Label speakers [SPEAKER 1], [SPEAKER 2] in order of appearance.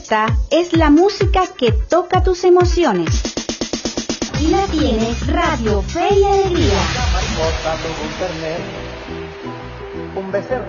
[SPEAKER 1] Esta es la música que toca tus emociones. Y la tienes Radio Fe y Alegría.
[SPEAKER 2] Un becerro